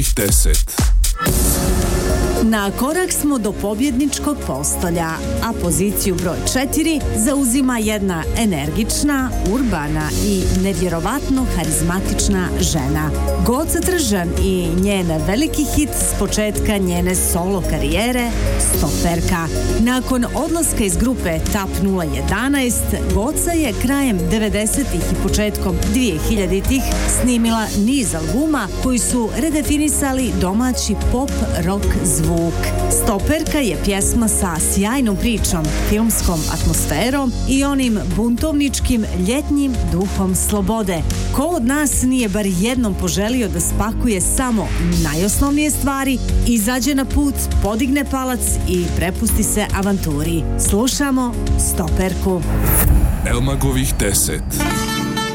Elmagovih 10. Na korak smo do pobjedničkog postolja, a poziciju broj 4 zauzima jedna energična, urbana i nevjerovatno harizmatična žena. Goca Tržan i njen veliki hit s početka njene solo karijere, Stoperka. Nakon odlaska iz grupe TAP 011, Goca je krajem 90-ih i početkom 2000-ih snimila niz albuma koji su redefinisali domaći pop rock zvuk. Stoperka je pjesma sa sjajnom pričom, filmskom atmosferom i onim buntovničkim ljetnjim duhom slobode. Ko od nas nije bar jednom poželio da spakuje samo najosnovnije stvari, izađe na put, podigne palac i prepusti se avanturi. Slušamo Stoperku. Elmagovih 10.